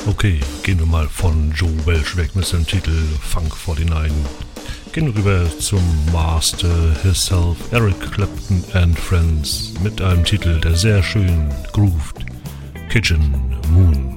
Okay, gehen wir mal von Joe Welch weg mit seinem Titel Funk 49. Gehen rüber zum Master himself, Eric Clapton and Friends, mit einem Titel, der sehr schön grooved, Kitchen Moon.